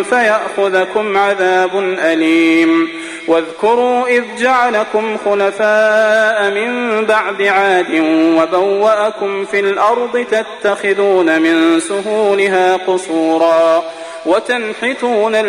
فيأخذكم عذاب أليم. واذكروا إذ جعلكم خلفاء من بعد عاد وبوأكم في الأرض تتخذون من سهولها قصورا وتنحتون